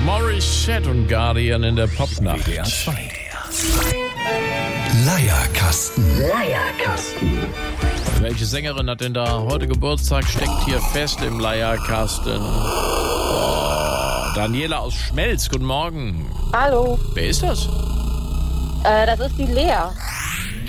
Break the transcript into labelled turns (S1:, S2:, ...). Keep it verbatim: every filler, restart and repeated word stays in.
S1: Morissette und Guardian in der Popnacht.
S2: W D R zwei. Leierkasten. Leierkasten.
S1: Welche Sängerin hat denn da heute Geburtstag? Steckt hier fest im Leierkasten. Oh, Daniela aus Schmelz, guten Morgen.
S3: Hallo,
S1: Wer ist das?
S3: äh, das ist die Lea.